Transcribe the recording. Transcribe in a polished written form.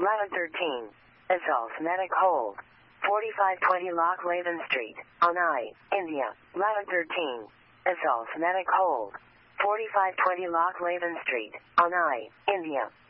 Line 13. Assault Medic Hold. 4520 Loch Laven Street, Onai, India. Line 13. Assault Medic Hold. 4520 Loch Laven Street, Onai, India.